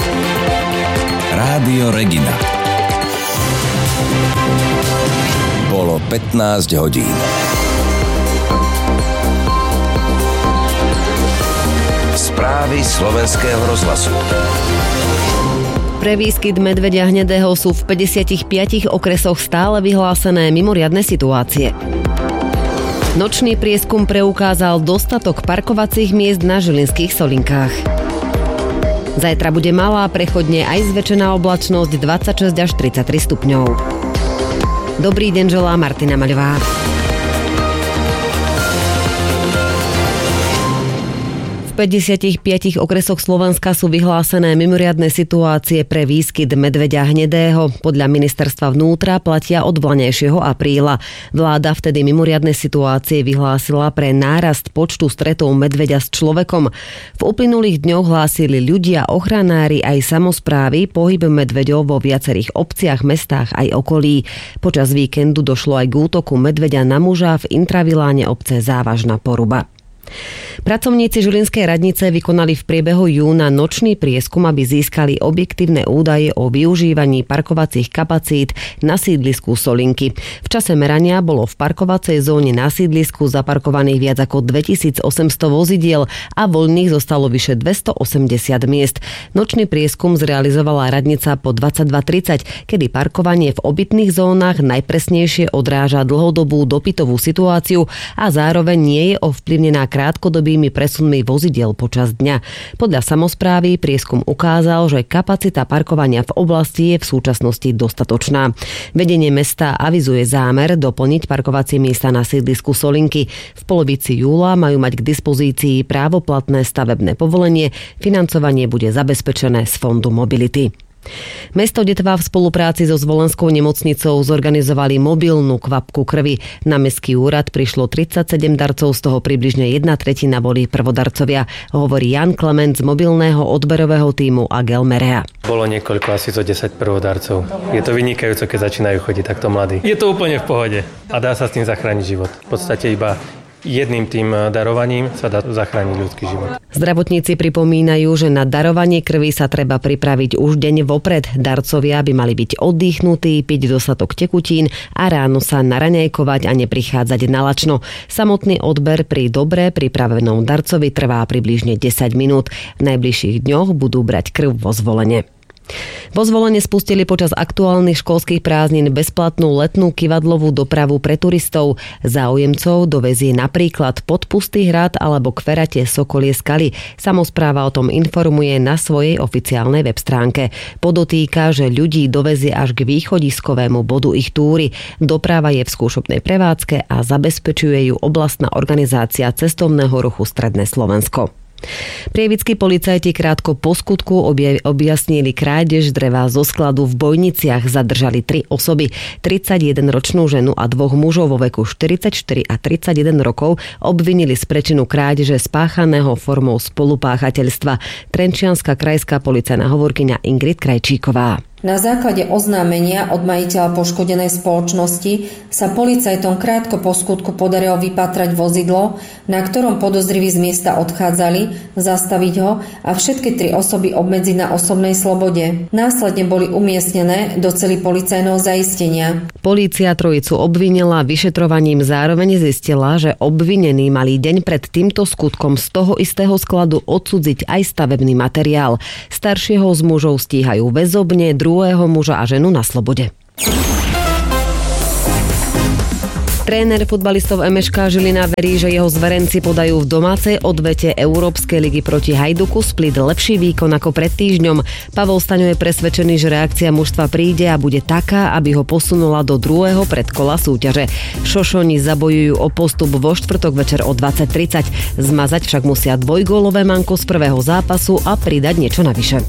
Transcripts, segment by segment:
Rádio Regina. Bolo 15 hodín. Správy Slovenského rozhlasu. Pre výskyt medveďa hnedého sú v 55 okresoch stále vyhlásené mimoriadne situácie. Nočný prieskum preukázal dostatok parkovacích miest na žilinských Solinkách. Zajtra bude malá, prechodne aj zväčšená oblačnosť 26 až 33 stupňov. Dobrý deň želá Martina Maľová. V 55 okresoch Slovenska sú vyhlásené mimoriadne situácie pre výskyt medveďa hnedého. Podľa ministerstva vnútra platia od vlaňajšieho apríla. Vláda vtedy mimoriadne situácie vyhlásila pre nárast počtu stretov medveďa s človekom. V uplynulých dňoch hlásili ľudia, ochranári aj samosprávy pohyb medveďov vo viacerých obciach, mestách aj okolí. Počas víkendu došlo aj k útoku medveďa na muža v intraviláne obce Závažná Poruba. Pracovníci Žilinskej radnice vykonali v priebehu júna nočný prieskum, aby získali objektívne údaje o využívaní parkovacích kapacít na sídlisku Solinky. V čase merania bolo v parkovacej zóne na sídlisku zaparkovaných viac ako 2800 vozidiel a voľných zostalo vyše 280 miest. Nočný prieskum zrealizovala radnica po 22:30, kedy parkovanie v obytných zónach najpresnejšie odráža dlhodobú dopytovú situáciu a zároveň nie je ovplyvnená krátkodobými presunmi vozidiel počas dňa. Podľa samosprávy prieskum ukázal, že kapacita parkovania v oblasti je v súčasnosti dostatočná. Vedenie mesta avizuje zámer doplniť parkovacie miesta na sídlisku Solinky. V polovici júla majú mať k dispozícii právoplatné stavebné povolenie. Financovanie bude zabezpečené z Fondu mobility. Mesto Detva v spolupráci so Zvolenskou nemocnicou zorganizovali mobilnú kvapku krvi. Na mestský úrad prišlo 37 darcov, z toho približne 1/3 boli prvodarcovia, hovorí Jan Klement z mobilného odberového tímu Agel Merea. Bolo niekoľko, asi zo 10 prvodarcov. Je to vynikajúce, keď začínajú chodiť takto mladí. Je to úplne v pohode a dá sa s tým zachrániť život. V podstate iba jedným tým darovaním sa dá zachrániť ľudský život. Zdravotníci pripomínajú, že na darovanie krvi sa treba pripraviť už deň vopred. Darcovia by mali byť oddychnutí, piť dostatok tekutín a ráno sa naraňajkovať a neprichádzať na lačno. Samotný odber pri dobre pripravenom darcovi trvá približne 10 minút. V najbližších dňoch budú brať krv vo Zvolene. Vo Zvolene spustili počas aktuálnych školských prázdnin bezplatnú letnú kyvadlovú dopravu pre turistov. Záujemcov dovezie napríklad pod Pustý hrad alebo k ferate Sokolie skaly. Samospráva o tom informuje na svojej oficiálnej web stránke. Podotýka, že ľudí dovezie až k východiskovému bodu ich túry. Doprava je v skúšobnej prevádzke a zabezpečuje ju oblastná organizácia cestovného ruchu Stredné Slovensko. Prievidskí policajti krátko po skutku objasnili krádež dreva zo skladu v Bojniciach. Zadržali 3 osoby, 31-ročnú ženu a 2 mužov vo veku 44 a 31 rokov obvinili z prečinu krádeže spáchaného formou spolupáchateľstva. Trenčianska krajská policajná hovorkyňa Ingrid Krajčíková. Na základe oznámenia od majiteľa poškodenej spoločnosti sa policajtom krátko po skutku podarilo vypatrať vozidlo, na ktorom podozriví z miesta odchádzali, zastaviť ho a všetky 3 osoby obmedziť na osobnej slobode. Následne boli umiestnené do cely policajného zaistenia. Polícia trojicu obvinila, vyšetrovaním zároveň zistila, že obvinení mali deň pred týmto skutkom z toho istého skladu odcudziť aj stavebný materiál. Staršieho z mužov stíhajú väzobne, druhého muža a ženu na slobode. Tréner futbalistov MŠK Žilina verí, že jeho zverenci podajú v domácej odvete Európskej ligy proti Hajduku Split lepší výkon ako pred týždňom. Pavol Staňo je presvedčený, že reakcia mužstva príde a bude taká, aby ho posunula do druhého predkola súťaže. Šošoni zabojujú o postup vo štvrtok večer o 20:30. Zmazať však musia dvojgólové manko z prvého zápasu a pridať niečo navyše.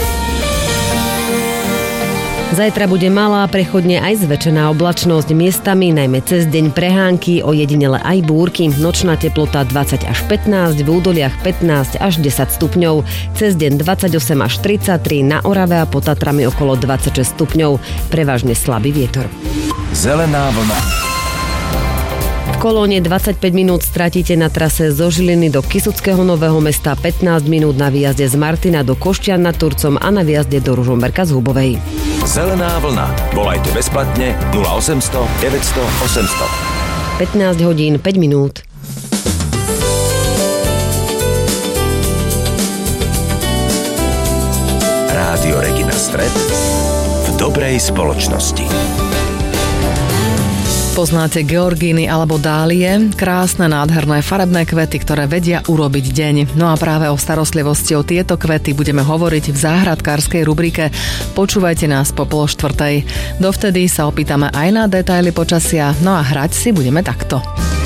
Zajtra bude malá, prechodne aj zväčšená oblačnosť. Miestami, najmä cez deň prehánky, ojedinele aj búrky. Nočná teplota 20 až 15, v údoliach 15 až 10 stupňov. Cez deň 28 až 33, na Orave a pod Tatrami okolo 26 stupňov. Prevažne slabý vietor. Zelená vlna. V kolóne 25 minút stratíte na trase zo Žiliny do Kysuckého Nového Mesta, 15 minút na výjazde z Martina do Koštian nad Turcom a na výjazde do Ružomberka z Hubovej. Zelená vlna. Volajte bezplatne 0800 900 800. 15 hodín 5 minút. Rádio Regina Stred v dobrej spoločnosti. Poznáte georgíny alebo dálie? Krásne, nádherné, farebné kvety, ktoré vedia urobiť deň. No a práve o starostlivosti o tieto kvety budeme hovoriť v záhradkárskej rubrike. Počúvajte nás po 3:30. Dovtedy sa opýtame aj na detaily počasia, no a hrať si budeme takto.